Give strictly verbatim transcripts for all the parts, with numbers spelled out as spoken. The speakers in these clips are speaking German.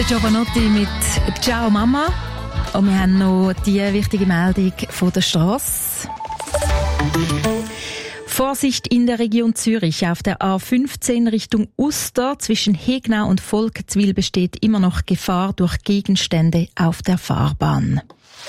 Giovanotti mit «Ciao Mama». Und wir haben noch die wichtige Meldung von der Strasse. Vorsicht in der Region Zürich. Auf der A fünfzehn Richtung Uster zwischen Hegnau und Volkenswil besteht immer noch Gefahr durch Gegenstände auf der Fahrbahn.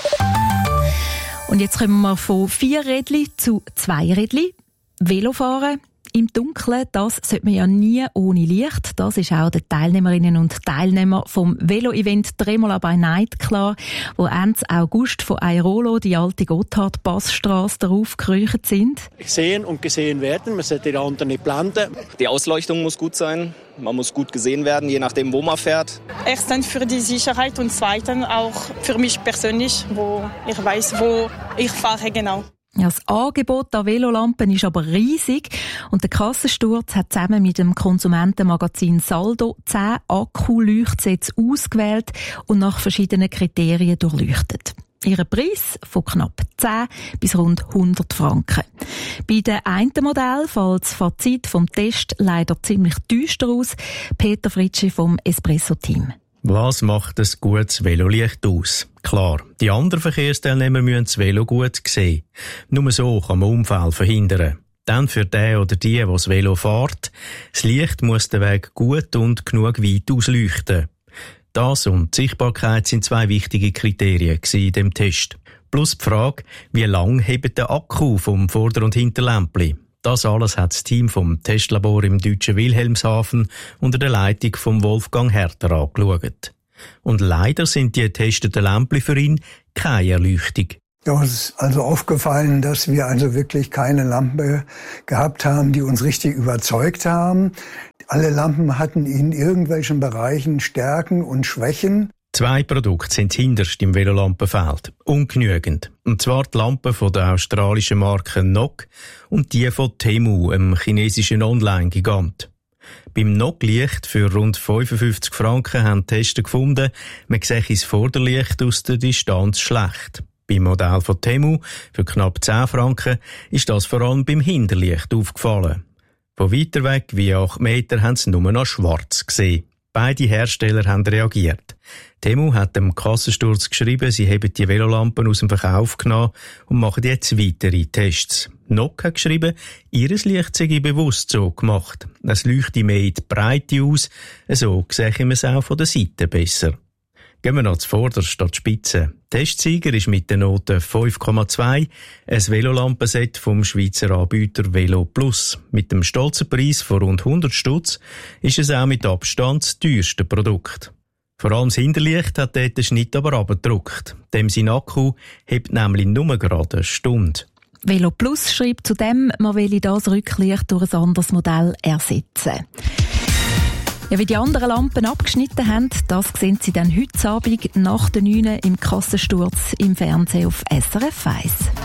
Und jetzt kommen wir von vier Rädli zu zwei Rädli. Velofahren im Dunkeln, das sollte man ja nie ohne Licht. Das ist auch den Teilnehmerinnen und Teilnehmern vom Velo-Event Tremola by Night klar, wo Ende August von Airolo die alte Gotthard-Passstrasse darauf gekreucht sind. Sehen und gesehen werden, man sollte die anderen nicht blenden. Die Ausleuchtung muss gut sein, man muss gut gesehen werden, je nachdem, wo man fährt. Erstens für die Sicherheit und zweitens auch für mich persönlich, wo ich weiß, wo ich fahre genau. Ja, das Angebot an Velolampen ist aber riesig und der Kassensturz hat zusammen mit dem Konsumentenmagazin Saldo zehn Akku-Leuchtsätze ausgewählt und nach verschiedenen Kriterien durchleuchtet. Ihren Preis von knapp zehn bis rund hundert Franken. Bei dem einen Modell fällt das Fazit vom Test leider ziemlich düster aus. Peter Fritschi vom Espresso-Team. Was macht ein gutes Velolicht aus? Klar, die anderen Verkehrsteilnehmer müssen das Velo gut sehen. Nur so kann man Unfälle verhindern. Dann für den oder die, der das Velo fährt, das Licht muss den Weg gut und genug weit ausleuchten. Das und die Sichtbarkeit sind zwei wichtige Kriterien in dem Test. Plus die Frage, wie lang hebt der Akku vom Vorder- und Hinterlämpli? Das alles hat das Team vom Testlabor im deutschen Wilhelmshaven unter der Leitung von Wolfgang Herter angeschaut. Und leider sind die getesteten Lämpchen für ihn keine Erleuchtung. Ja, uns ist also aufgefallen, dass wir also wirklich keine Lampe gehabt haben, die uns richtig überzeugt haben. Alle Lampen hatten in irgendwelchen Bereichen Stärken und Schwächen. Zwei Produkte sind hinterst im Velolampenfeld. Ungenügend. Und zwar die Lampen von der australischen Marke N O C und die von Temu, einem chinesischen Online-Gigant. Beim N O C-Licht für rund fünfundfünfzig Franken haben die Tester gefunden, man sehe das Vorderlicht aus der Distanz schlecht. Beim Modell von Temu für knapp zehn Franken ist das vor allem beim Hinterlicht aufgefallen. Von weiter weg wie acht Meter haben sie nur noch schwarz gesehen. Beide Hersteller haben reagiert. Temu hat dem Kassensturz geschrieben, sie haben die Velolampen aus dem Verkauf genommen und machen jetzt weitere Tests. N O C hat geschrieben, ihres Licht sei bewusst so gemacht. Es leuchtet mehr in die Breite aus, so sehe man es auch von der Seite besser. Gehen wir noch zuvorderst an die Spitze. Testsieger ist mit der Note fünf Komma zwei ein Velolampenset vom Schweizer Anbieter Velo Plus. Mit dem stolzen Preis von rund hundert Stutz ist es auch mit Abstand das teuerste Produkt. Vor allem das Hinterlicht hat dort den Schnitt aber runtergedrückt. Dem sein Akku hebt nämlich nur gerade eine Stunde. Velo Plus schreibt zudem, man will das Rücklicht durch ein anderes Modell ersetzen. Ja, wie die anderen Lampen abgeschnitten haben, das sehen Sie dann heute Abend nach der neun im Kassensturz im Fernsehen auf S R F eins.